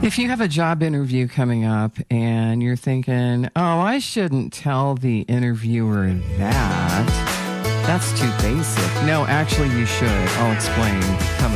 If you have a job interview coming up and you're thinking, oh, I shouldn't tell the interviewer that. That's too basic. No, actually, you should. I'll explain coming